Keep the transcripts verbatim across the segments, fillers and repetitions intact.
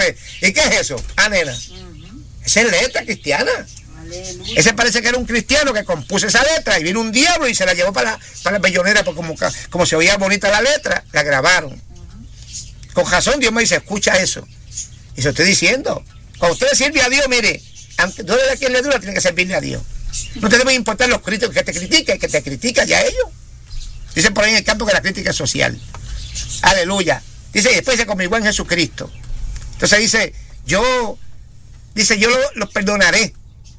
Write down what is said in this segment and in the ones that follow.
dice, ¿y qué es eso? Ah, nena, uh-huh. Esa es letra cristiana. Aleluya. Ese parece que era un cristiano que compuso esa letra y vino un diablo y se la llevó para, para la bellonera, porque como, como se oía bonita la letra, la grabaron. Uh-huh. Con razón Dios me dice, escucha eso. Y se lo estoy diciendo. Cuando usted le sirve a Dios, mire, aunque duele a quien le dura, tiene que servirle a Dios. No te deben importar los críticos que te critiquen, que te critican ya ellos. Dicen por ahí en el campo que la crítica es social. Aleluya. Dice, y después dice, con mi buen Jesucristo. Entonces dice, yo, dice, yo los lo perdonaré.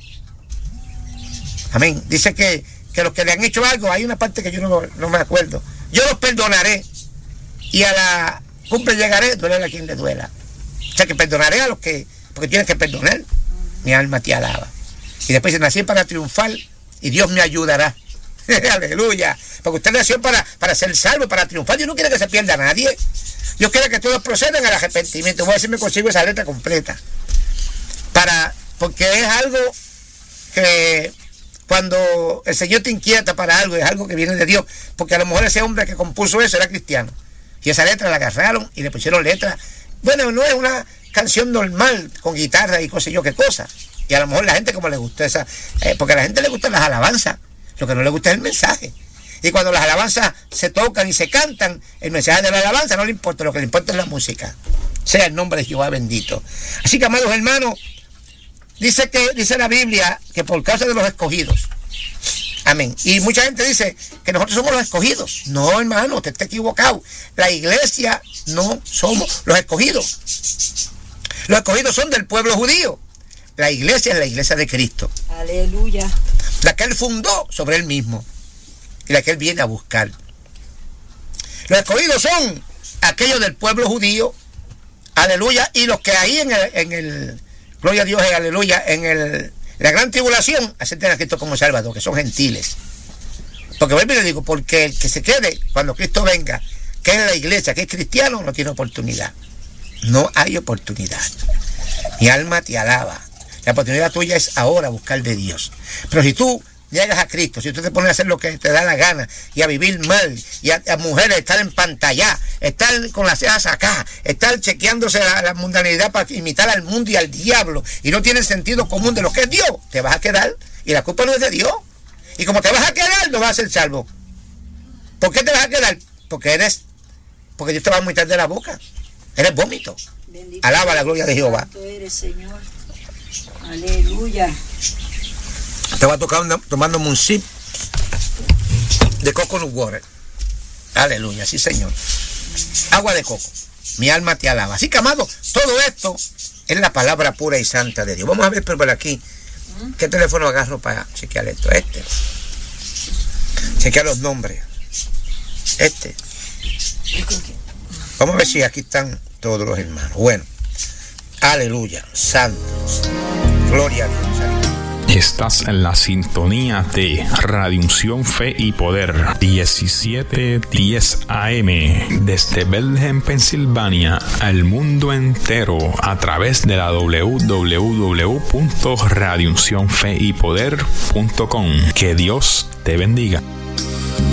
Amén. Dice que, que los que le han hecho algo, hay una parte que yo no, no me acuerdo. Yo los perdonaré. Y a la cumbre llegaré, duele a quien le duela. O sea que perdonaré a los que, porque tienes que perdonar. Mi alma te alaba. Y después dice, nací para triunfar y Dios me ayudará. Aleluya. Porque usted nació para, para ser salvo, para triunfar. Dios no quiere que se pierda a nadie. Dios quiere que todos procedan al arrepentimiento. Voy a ver si me consigo esa letra completa. Para, porque es algo que cuando el Señor te inquieta para algo, es algo que viene de Dios. Porque a lo mejor ese hombre que compuso eso era cristiano. Y esa letra la agarraron y le pusieron letra. Bueno, no es una canción normal con guitarra y cosas yo qué cosa. Y a lo mejor la gente como le gusta esa, eh, porque a la gente le gustan las alabanzas, lo que no le gusta es el mensaje. Y cuando las alabanzas se tocan y se cantan, el mensaje de la alabanza no le importa, lo que le importa es la música. Sea el nombre de Jehová bendito. Así que, amados hermanos, dice que dice la Biblia que por causa de los escogidos. Amén. Y mucha gente dice que nosotros somos los escogidos. No, hermano, usted está equivocado. La iglesia no somos los escogidos. Los escogidos son del pueblo judío. La iglesia es la iglesia de Cristo. Aleluya. La que él fundó sobre él mismo. Y la que él viene a buscar. Los escogidos son aquellos del pueblo judío. Aleluya. Y los que ahí en el, en el gloria a Dios, aleluya, en el la gran tribulación aceptan a Cristo como Salvador, que son gentiles. Porque vuelvo y le digo, porque el que se quede cuando Cristo venga, que es la iglesia, que es cristiano, no tiene oportunidad. No hay oportunidad. Mi alma te alaba. La oportunidad tuya es ahora buscar de Dios. Pero si tú llegas a Cristo, si tú te pones a hacer lo que te da la gana y a vivir mal, y a, a mujeres estar en pantalla, estar con las cejas acá, estar chequeándose la, la mundanidad para imitar al mundo y al diablo, y no tienes sentido común de lo que es Dios, te vas a quedar, y la culpa no es de Dios. Y como te vas a quedar, no vas a ser salvo. ¿Por qué te vas a quedar? Porque eres, porque Dios te va a vomitar de la boca. Eres vómito. Bendito. Alaba la gloria de Jehová. Eres, Señor. Aleluya. Te va a tocar una, tomándome un sip de coconut water. Aleluya, sí, Señor. Agua de coco. Mi alma te alaba. Así que, amado, todo esto es la palabra pura y santa de Dios. Vamos a ver por aquí. ¿Qué teléfono agarro para chequear esto? Este. Chequear los nombres. Este. Vamos a ver si aquí están todos los hermanos. Bueno. Aleluya. Santos. Gloria a Dios. Estás en la sintonía de Radio Unción Fe y Poder diecisiete diez A M desde Bethlehem, Pensilvania, al mundo entero a través de la doble u doble u doble u punto radio unción fe y poder punto com. Que Dios te bendiga.